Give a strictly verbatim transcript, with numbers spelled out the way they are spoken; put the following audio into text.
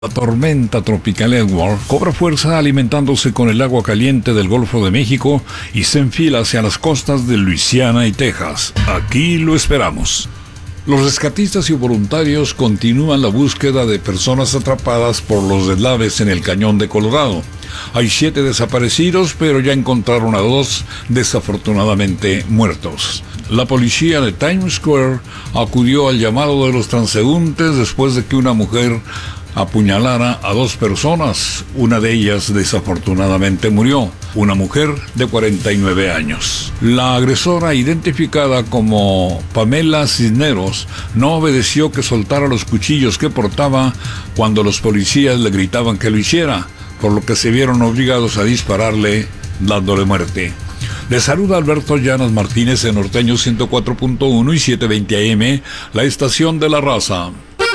La tormenta tropical Edward cobra fuerza alimentándose con el agua caliente del Golfo de México y se enfila hacia las costas de Luisiana y Texas. Aquí lo esperamos. Los rescatistas y voluntarios continúan la búsqueda de personas atrapadas por los deslaves en el cañón de Colorado. Hay siete desaparecidos, pero ya encontraron a dos, desafortunadamente muertos. La policía de Times Square acudió al llamado de los transeúntes después de que una mujer apuñalara a dos personas. Una de ellas desafortunadamente murió, una mujer de cuarenta y nueve años. La agresora, identificada como Pamela Cisneros, no obedeció que soltara los cuchillos que portaba cuando los policías le gritaban que lo hiciera, por lo que se vieron obligados a dispararle, dándole muerte. Les saluda Alberto Llanas Martínez en Norteño ciento cuatro punto uno y setecientos veinte A M, la estación de la raza.